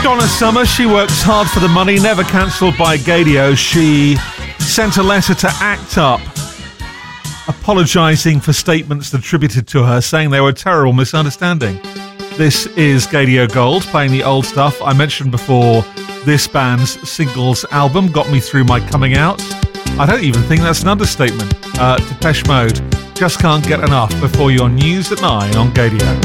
Donna Summer, she works hard for the money, never cancelled by Gadio. She sent a letter to ACT UP apologising for statements attributed to her, saying they were a terrible misunderstanding. This is Gadio Gold, playing the old stuff. I mentioned before this band's singles album got me through my coming out. I don't even think that's an understatement. Depeche Mode, Just Can't Get Enough, before your news at 9 on Gadio.